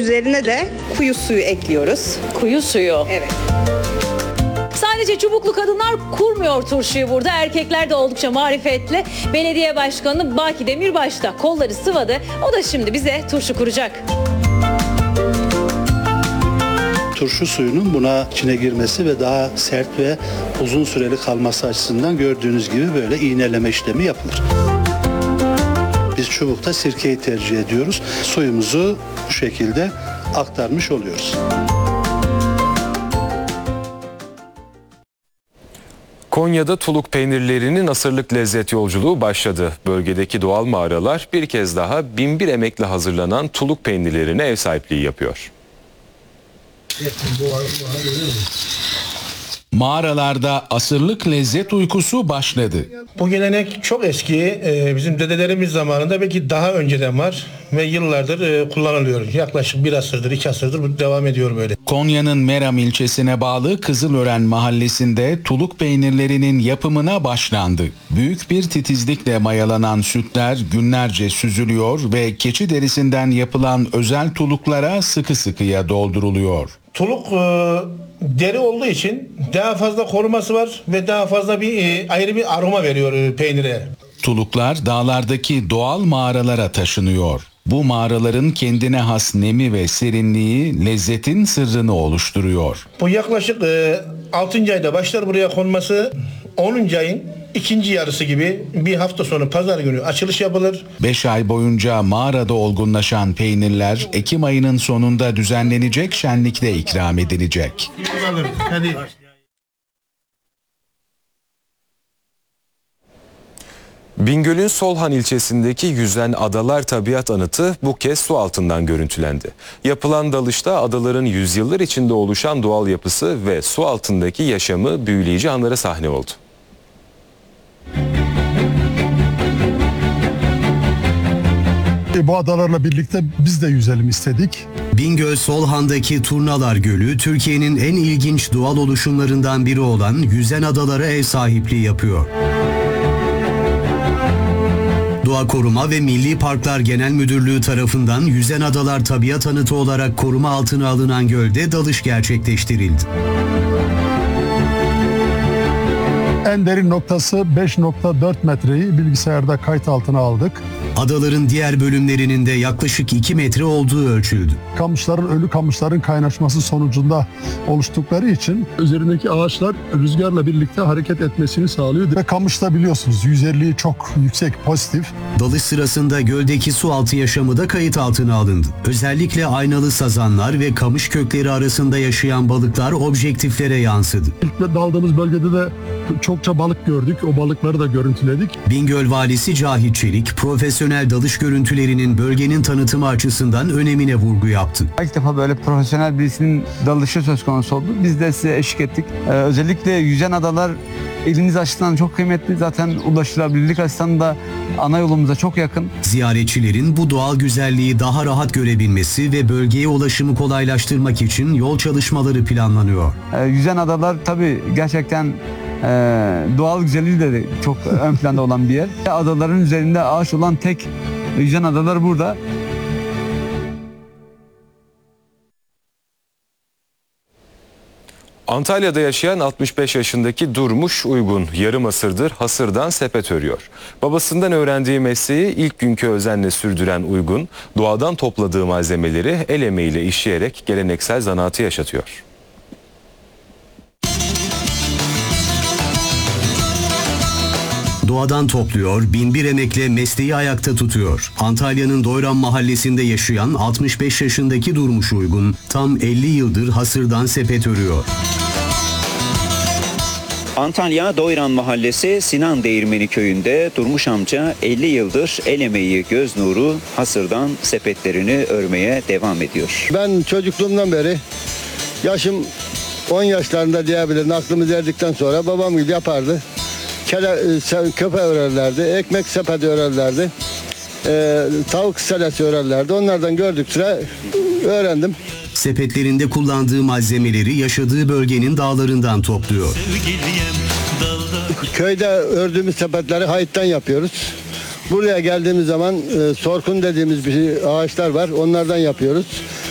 Üzerine de kuyu suyu ekliyoruz. Kuyu suyu. Evet. Sadece çubuklu kadınlar kurmuyor turşuyu burada. Erkekler de oldukça marifetli. Belediye Başkanı Baki Demirbaş da kolları sıvadı. O da şimdi bize turşu kuracak. Turşu suyunun buna içine girmesi ve daha sert ve uzun süreli kalması açısından gördüğünüz gibi böyle iğneleme işlemi yapılır. Biz çubukta sirkeyi tercih ediyoruz. Suyumuzu bu şekilde aktarmış oluyoruz. Konya'da tuluk peynirlerinin asırlık lezzet yolculuğu başladı. Bölgedeki doğal mağaralar bir kez daha binbir emekle hazırlanan tuluk peynirlerine ev sahipliği yapıyor. Mağaralarda asırlık lezzet uykusu başladı. Bu gelenek çok eski. Bizim dedelerimiz zamanında belki daha önceden var ve yıllardır kullanılıyor. Yaklaşık 1 asırdır, 2 asırdır bu devam ediyor böyle. Konya'nın Meram ilçesine bağlı Kızılören mahallesinde tuluk peynirlerinin yapımına başlandı. Büyük bir titizlikle mayalanan sütler günlerce süzülüyor ve keçi derisinden yapılan özel tuluklara sıkı sıkıya dolduruluyor. Tuluk deri olduğu için daha fazla koruması var ve daha fazla ayrı bir aroma veriyor peynire. Tuluklar dağlardaki doğal mağaralara taşınıyor. Bu mağaraların kendine has nemi ve serinliği lezzetin sırrını oluşturuyor. Bu yaklaşık 6. ayda başlar buraya konması. 10. ayın ikinci yarısı gibi bir hafta sonu pazar günü açılış yapılır. 5 ay boyunca mağarada olgunlaşan peynirler Ekim ayının sonunda düzenlenecek şenlikte ikram edilecek. Hadi. Bingöl'ün Solhan ilçesindeki Yüzen Adalar Tabiat Anıtı bu kez su altından görüntülendi. Yapılan dalışta adaların yüzyıllar içinde oluşan doğal yapısı ve su altındaki yaşamı büyüleyici anlara sahne oldu. Bu adalarla birlikte biz de yüzelim istedik. Bingöl Solhan'daki Turnalar Gölü Türkiye'nin en ilginç doğal oluşumlarından biri olan Yüzen Adalara ev sahipliği yapıyor. Doğa Koruma ve Milli Parklar Genel Müdürlüğü tarafından Yüzen Adalar Tabiat Anıtı olarak koruma altına alınan gölde dalış gerçekleştirildi. En derin noktası 5.4 metreyi bilgisayarda kayıt altına aldık. Adaların diğer bölümlerinin de yaklaşık 2 metre olduğu ölçüldü. Ölü kamışların kaynaşması sonucunda oluştukları için üzerindeki ağaçlar rüzgarla birlikte hareket etmesini sağlıyor. Ve kamışta biliyorsunuz yüzeyliği çok yüksek, pozitif. Dalış sırasında göldeki su altı yaşamı da kayıt altına alındı. Özellikle aynalı sazanlar ve kamış kökleri arasında yaşayan balıklar objektiflere yansıdı. İlk daldığımız bölgede de çokça balık gördük. O balıkları da görüntüledik. Bingöl Valisi Cahit Çelik, profesyonel dalış görüntülerinin bölgenin tanıtımı açısından önemine vurgu yaptı. İlk defa böyle profesyonel birisinin dalışı söz konusu oldu. Biz de size eşlik ettik. Özellikle Yüzen Adalar ilimiz açısından çok kıymetli. Zaten ulaşılabilirlik açısından da ana yolumuza çok yakın. Ziyaretçilerin bu doğal güzelliği daha rahat görebilmesi ve bölgeye ulaşımı kolaylaştırmak için yol çalışmaları planlanıyor. Yüzen Adalar tabii gerçekten doğal güzelliği de çok ön planda olan bir yer. Adaların üzerinde ağaç olan tek Yüzen Adalar burada. Antalya'da yaşayan 65 yaşındaki Durmuş Uygun yarım asırdır hasırdan sepet örüyor. Babasından öğrendiği mesleği ilk günkü özenle sürdüren Uygun, doğadan topladığı malzemeleri el emeğiyle işleyerek geleneksel zanaatı yaşatıyor. Doğadan topluyor, binbir emekle mesleği ayakta tutuyor. Antalya'nın Doyran mahallesinde yaşayan 65 yaşındaki Durmuş Uygun tam 50 yıldır hasırdan sepet örüyor. Antalya Doyran Mahallesi Sinan Değirmeni köyünde Durmuş amca 50 yıldır el emeği göz nuru hasırdan sepetlerini örmeye devam ediyor. Ben çocukluğumdan beri yaşım 10 yaşlarında diyebilirim, aklımız erdikten sonra babam gibi yapardı. Köpe örerlerdi, ekmek sepeti örerlerdi, tavuk selesi örerlerdi. Onlardan gördükçe öğrendim. Sepetlerinde kullandığı malzemeleri yaşadığı bölgenin dağlarından topluyor. Köyde ördüğümüz sepetleri hayıttan yapıyoruz. Buraya geldiğimiz zaman sorkun dediğimiz bir ağaçlar var, onlardan yapıyoruz.